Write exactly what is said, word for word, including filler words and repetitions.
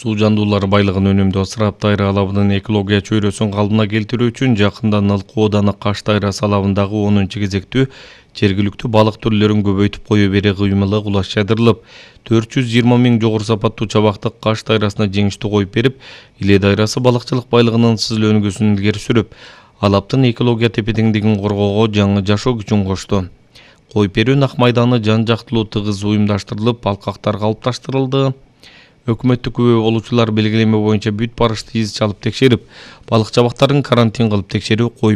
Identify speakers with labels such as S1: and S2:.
S1: Суу жандуулар байлыгын өнүмдөө ысырап дайра алабынын экология чөйрөсүн калыбына келтирүү үчүн жакында Налкы ооданы Каш дайрасы алабындагы онунчу кезектүү жергиликтүү балык түрлөрүн көбөйтүп кое бере кыймылы кулаш жайдырылып, төрт жүз жыйырма миң жогору сапаттуу чабакты Каш дайрасына жеңиштүү коюп берип, Иле дайрасы балыкчылык байлыгынын сызыл өнүгүүсүн илгери сүрүп, алаптын экология тепе-теңдигин коргоого жаңы жашоо күчүн кошту. Коюп берүүнүн ак майданы жан жактылуу тыгыз уюмдаштырылып, алкактар калыпташтырылды. Өкмөттүк күбө болуучулар белгилеме боюнча бүт барышты из чалып текшерип, балык чабактарын карантин кылып текшерүү коюп